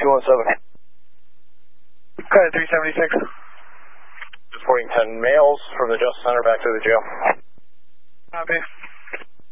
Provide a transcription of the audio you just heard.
217. Code 376. Reporting 10 males from the Justice Center back to the jail. Copy.